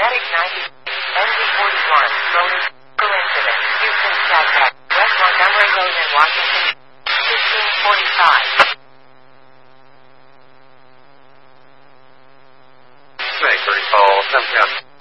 Medic 90, NV41, motor, incident, Houston Skytrack, West Montgomery Road in Washington, 1545. Make recall, 710.